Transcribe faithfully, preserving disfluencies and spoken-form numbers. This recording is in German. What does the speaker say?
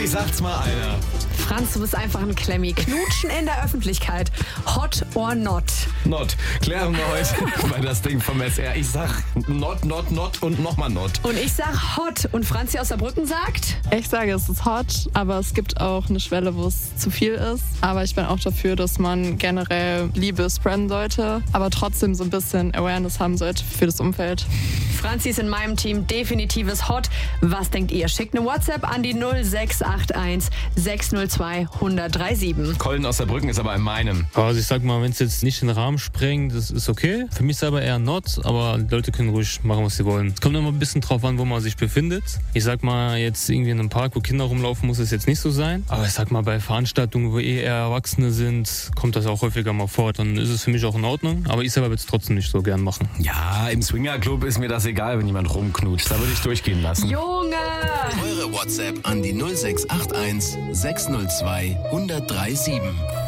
Endlich sagt's mal einer. Franz, du bist einfach ein Klemmi. Knutschen in der Öffentlichkeit. Hot or not? Not. Klären wir heute mal das Ding vom S R. Ich sag not, not, not und nochmal not. Und ich sag hot. Und Franzi aus Saarbrücken sagt? Ich sage, es ist hot, aber es gibt auch eine Schwelle, wo es zu viel ist. Aber ich bin auch dafür, dass man generell Liebe spreaden sollte, aber trotzdem so ein bisschen Awareness haben sollte für das Umfeld. Franzi ist in meinem Team definitives Hot. Was denkt ihr? Schickt eine WhatsApp an die null sechs acht eins sechs null zwei eins null drei sieben. Colin aus Saarbrücken ist aber in meinem. Also ich sag mal, wenn es jetzt nicht den Rahmen sprengt, das ist okay. Für mich selber eher not, aber die Leute können ruhig machen, was sie wollen. Es kommt immer ein bisschen drauf an, wo man sich befindet. Ich sag mal, jetzt irgendwie in einem Park, wo Kinder rumlaufen, muss es jetzt nicht so sein. Aber ich sag mal, bei Veranstaltungen, wo eh eher Erwachsene sind, kommt das auch häufiger mal vor. Dann ist es für mich auch in Ordnung. Aber ich selber würde es trotzdem nicht so gern machen. Ja, im Swingerclub ist mir das egal, wenn jemand rumknutscht. Da würde ich durchgehen lassen. Junge! Eure WhatsApp an die null sechs acht eins sechs null zwei eins null drei sieben.